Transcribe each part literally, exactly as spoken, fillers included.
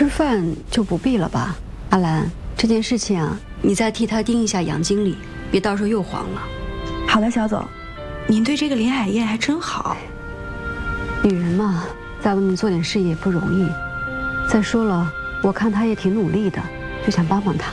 吃饭就不必了吧，阿兰，这件事情啊，你再替他盯一下杨经理，别到时候又黄了。 好的，小总，您对这个林海燕还真好。 女人嘛，在外面做点事业不容易。再说了，我看她也挺努力的，就想帮帮她。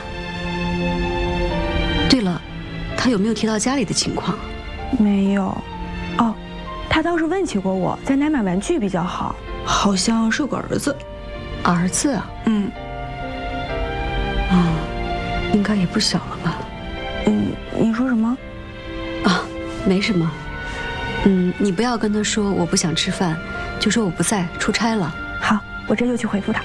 对了，她有没有提到家里的情况？ 没有。哦，她倒是问起过我，在哪买玩具比较好，好像是有个儿子。 儿子啊？ 嗯。 啊，应该也不小了吧？ 嗯，你说什么？ 啊，没什么。嗯，你不要跟他说我不想吃饭，就说我不在，出差了。 好，我这就去回复他。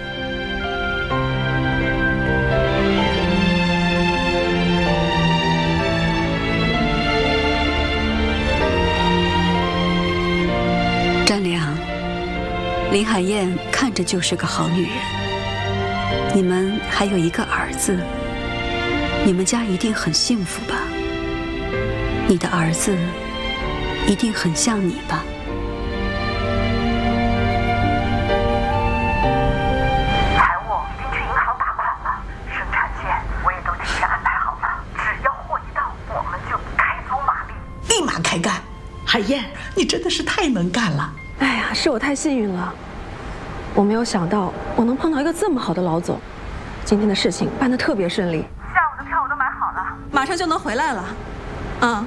张良，林海燕看着就是个好女人。你们还有一个儿子，你们家一定很幸福吧？你的儿子一定很像你吧？ 财务已经去银行打款了，生产线我也都提前安排好了，只要货一到，我们就开足马力， 立马开干。海燕，你真的是太能干了。 哎呀，是我太幸运了，我没有想到我能碰到一个这么好的老总。今天的事情办得特别顺利， 下午的票我都买好了， 马上就能回来了。嗯。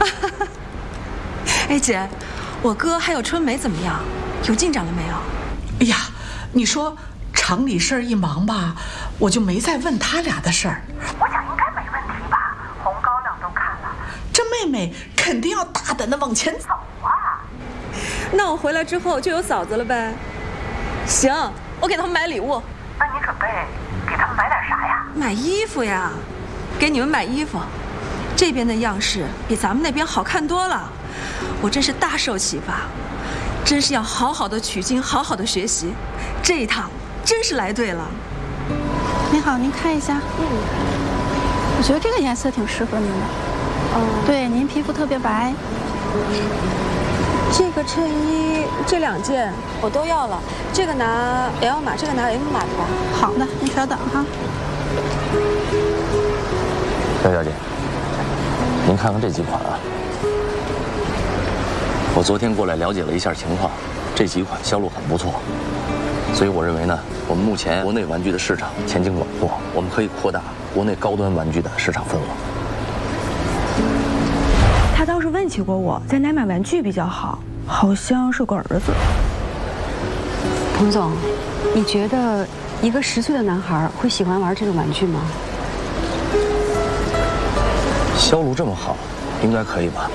哎姐，我哥还有春梅怎么样？有进展了没有？ 哎呀，你说厂里事儿一忙吧，我就没再问他俩的事儿。 我想应该没问题吧，红高粱都看了， 这妹妹肯定要大胆的往前走啊。 那我回来之后就有嫂子了呗？行，我给他们买礼物。 那你准备给他们买点啥呀？ 买衣服呀，给你们买衣服。这边的样式比咱们那边好看多了，我真是大受启发，真是要好好的取经，好好的学习，这一趟真是来对了。 您好，您看一下。嗯，我觉得这个颜色挺适合您的。哦，对，您皮肤特别白。 这个衬衣这两件我都要了，这个拿 L 码，这个拿 M 码的吧。 好的，您稍等哈。 肖小姐，您看看这几款啊。我昨天过来了解了一下情况，这几款销路很不错，所以我认为呢，我们目前国内玩具的市场前景广阔，我们可以扩大国内高端玩具的市场份额。 他倒是问起过我，在哪买玩具比较好，好像是有个儿子。 彭总，你觉得一个十岁的男孩会喜欢玩这种玩具吗？ 销路这么好，应该可以吧？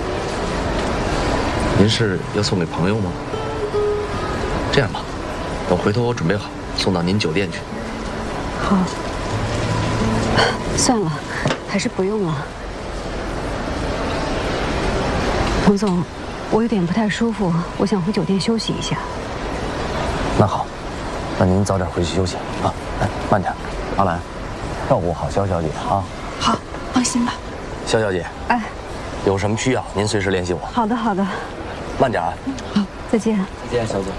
您是要送给朋友吗？这样吧，等回头我准备好，送到您酒店去。 好。算了，还是不用了。彭总，我有点不太舒服，我想回酒店休息一下。 那好，那您早点回去休息啊。哎，慢点，阿兰，照顾好肖小姐啊。 好，放心吧。 肖小姐， 哎， 有什么需要您随时联系我。 好的，好的。 慢点啊。 好，再见。 再见，肖总。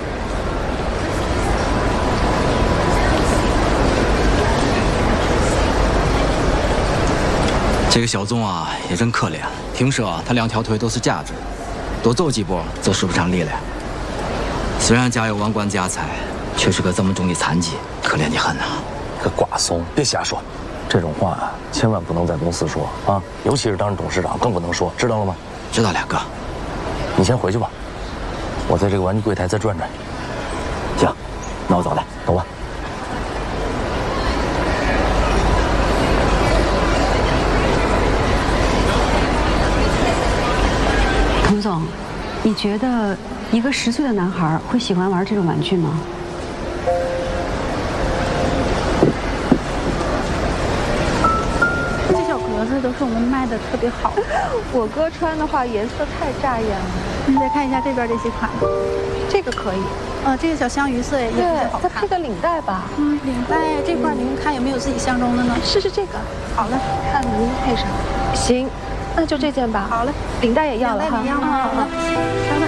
这个小宗啊，也真可怜。听说啊，他两条腿都是假肢，多走几步就使不上力了。虽然家有万贯家财，却是个这么重的残疾，可怜的很呐。 个寡松，别瞎说，这种话啊，千万不能在公司说啊，尤其是当着董事长更不能说，知道了吗？ 知道，两哥。 你先回去吧，我在这个玩具柜台再转转。行，那我走了，走吧。 彭总，你觉得一个十岁的男孩会喜欢玩这种玩具吗？ 这小格子都是我们卖的特别好的。 我哥穿的话颜色太扎眼了。 你再看一下这边这几款， 这个可以。 呃，这个小香鱼色也比较好看。 再配个领带吧。 嗯，领带这块您看有没有自己相中的呢？ 试试这个。 好嘞， 看您配上。行，那就这件吧。 好嘞， 领带也要了哈。 领带一样吗？好的。